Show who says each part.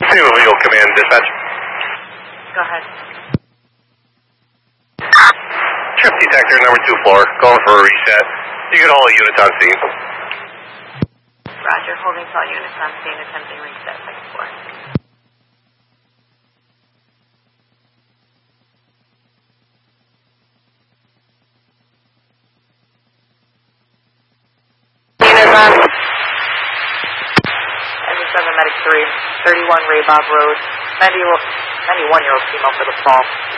Speaker 1: Single Visual Command, dispatch.
Speaker 2: Go ahead.
Speaker 1: Trip detector, number 2 floor, going for a reset. You get all the units on scene.
Speaker 2: Roger, holding to all units on scene, attempting reset, second floor. Units on. 97 Medic 3, 31 Ray Bob Road, 91-year-old female for the fall.